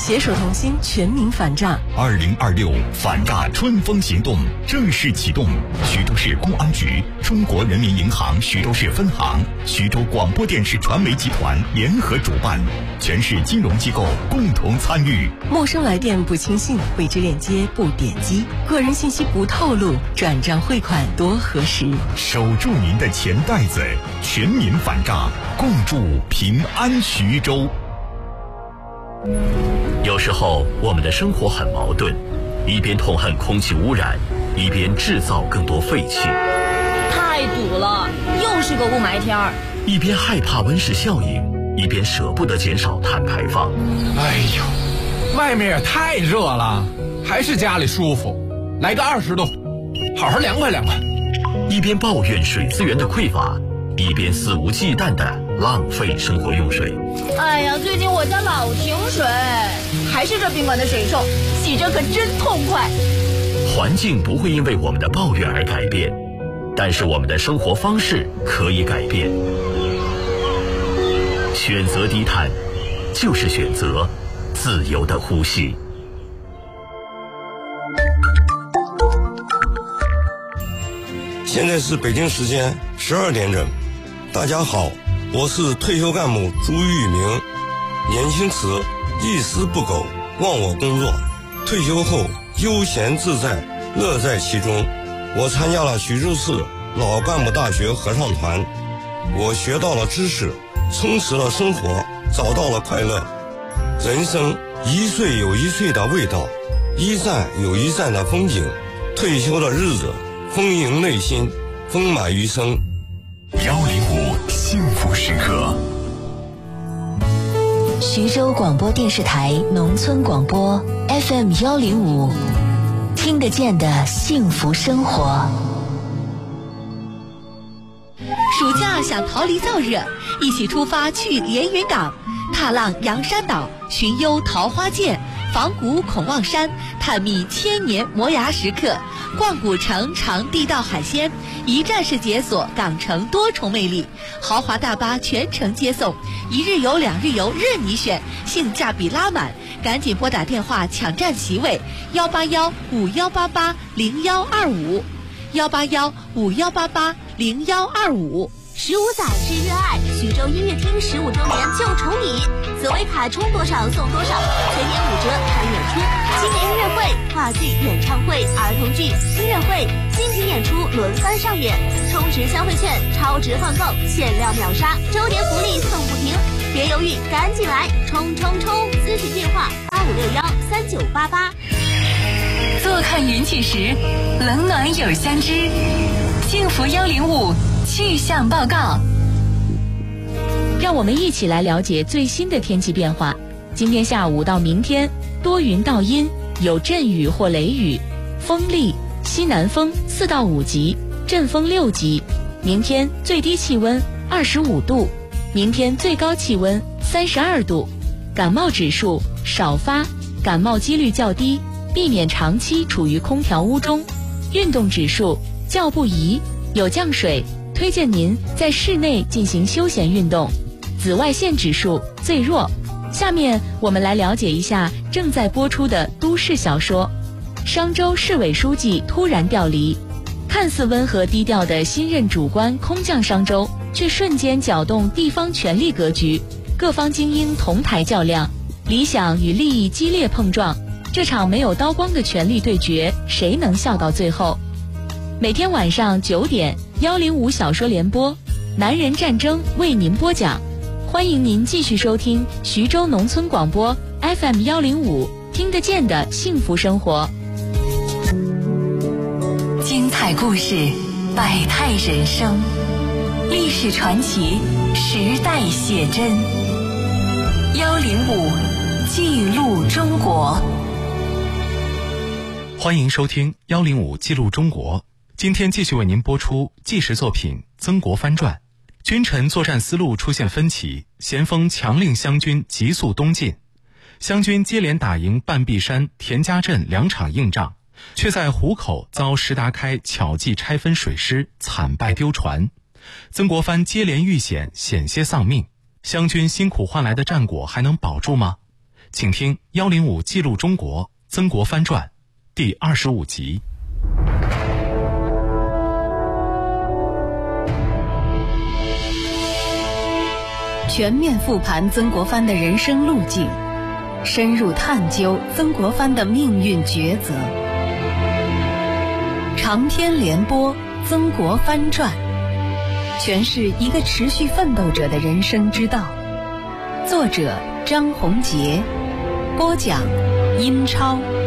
携手同心，全民反诈。 2026反诈春风行动正式启动，徐州市公安局、中国人民银行徐州市分行、徐州广播电视传媒集团联合主办，全市金融机构共同参与。 陌生来电不轻信，未知链接不点击，个人信息不透露，转账汇款多核实。 守住您的钱袋子，全民反诈，共筑平安徐州。 有时候我们的生活很矛盾，一边痛恨空气污染，一边制造更多废气。 太堵了，又是个雾霾天儿。 一边害怕温室效应，一边舍不得减少碳排放。 哎呦，外面也太热了，还是家里舒服。来个20度，好好凉快凉快。 一边抱怨水资源的匮乏，一边肆无忌惮地浪费生活用水。 哎呀，最近我家老停水，还是这宾馆的水臭，洗着可真痛快。 环境不会因为我们的抱怨而改变，但是我们的生活方式可以改变。选择低碳，就是选择自由的呼吸。 现在是北京时间12点整。大家好，我是退休干部朱玉明。年轻时一丝不苟，忘我工作，退休后悠闲自在，乐在其中。我参加了徐州市老干部大学合唱团，我学到了知识，充实了生活，找到了快乐。人生一岁有一岁的味道，一站有一站的风景。退休的日子丰盈内心，丰满余生。 105幸福时刻。 徐州广播电视台农村广播 FM 105，听得见的幸福生活。 暑假想逃离燥热，一起出发去连云港，踏浪洋山岛，寻幽桃花涧，访古孔望山，探秘千年磨牙时刻，逛古城尝地道海鲜，一站式解锁港城多重魅力。豪华大巴全程接送，1日游2日游任你选，性价比拉满，赶紧拨打电话抢占席位，18151880125，18151880125。 15载之热爱，徐州音乐厅15周年就宠你，紫薇卡充多少送多少，全年5折看演出，青年音乐会、话剧、演唱会、儿童剧、音乐会、新品演出轮番上演，充值消费券，超值换购，限量秒杀，周年福利送不停，别犹豫，赶紧来，冲冲冲！咨询电话85613988。 坐看云起时，冷暖有相知。幸福105气象报告， 让我们一起来了解最新的天气变化。今天下午到明天，多云到阴，有阵雨或雷雨，风力西南风4到5级，阵风6级。明天最低气温25度，明天最高气温32度。感冒指数少发，感冒几率较低，避免长期处于空调屋中。运动指数较不宜，有降水，推荐您在室内进行休闲运动。紫外线指数最弱。下面我们来了解一下正在播出的都市小说。商州市委书记突然调离，看似温和低调的新任主官空降商州，却瞬间搅动地方权力格局，各方精英同台较量，理想与利益激烈碰撞。这场没有刀光的权力对决，谁能笑到最后？每天晚上9点，105小说联播，男人战争为您播讲。欢迎您继续收听徐州农村广播 FM 105，听得见的幸福生活。 精彩故事，百态人生，历史传奇，时代写真。105记录中国。 欢迎收听105记录中国。今天继续为您播出纪实作品《曾国藩传》。君臣作战思路出现分歧，咸丰强令湘军急速东进。湘军接连打赢半壁山、田家镇2场硬仗，却在湖口遭石达开巧计拆分水师，惨败丢船。曾国藩接连遇险，险些丧命。湘军辛苦换来的战果还能保住吗？ 请听105记录中国曾国藩传第25集。 全面复盘曾国藩的人生路径，深入探究曾国藩的命运抉择。长篇连播《曾国藩传》，诠释一个持续奋斗者的人生之道。作者张宏杰，播讲殷超。